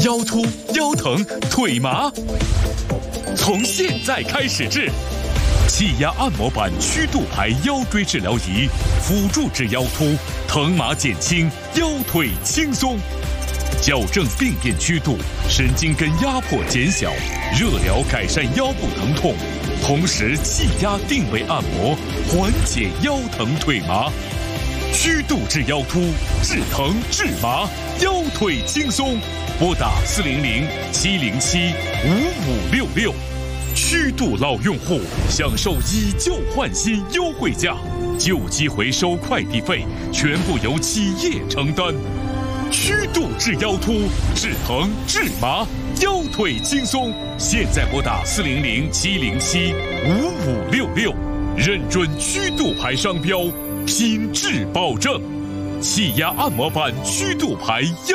腰突、腰疼、腿麻，从现在开始治。气压按摩板曲度牌腰椎治疗仪，辅助治腰突，疼麻减轻，腰腿轻松，矫正病变曲度，神经根压迫减小，热疗改善腰部疼痛，同时气压定位按摩，缓解腰疼腿麻。曲度治腰突，治疼治麻，腰腿轻松。拨打400-707-5566。曲度老用户享受以旧换新优惠价，旧机回收快递费全部由企业承担。曲度治腰突，治疼治麻，腰腿轻松。现在拨打400-707-5566，认准曲度牌商标，品质保证。气压按摩板曲度牌腰。